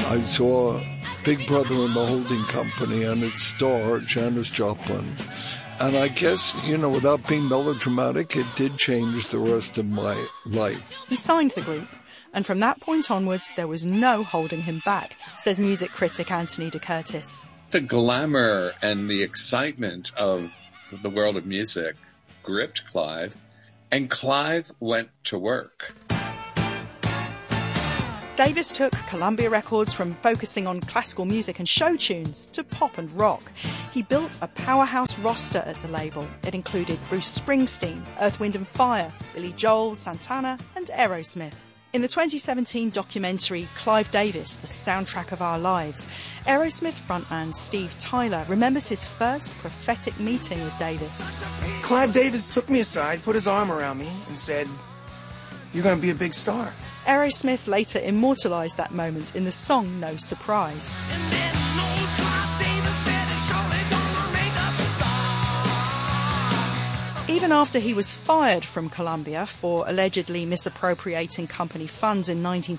I saw Big Brother and the Holding Company and its star, Janis Joplin. And I guess, without being melodramatic, it did change the rest of my life. He signed the group, and from that point onwards, there was no holding him back, says music critic Anthony de Curtis. The glamour and the excitement of the world of music gripped Clive, and Clive went to work. Davis took Columbia Records from focusing on classical music and show tunes to pop and rock. He built a powerhouse roster at the label. It included Bruce Springsteen, Earth, Wind and Fire, Billy Joel, Santana and Aerosmith. In the 2017 documentary Clive Davis, The Soundtrack of Our Lives, Aerosmith frontman Steve Tyler remembers his first prophetic meeting with Davis. Clive Davis took me aside, put his arm around me and said, "You're going to be a big star." Aerosmith later immortalised that moment in the song No Surprise. Even after he was fired from Columbia for allegedly misappropriating company funds in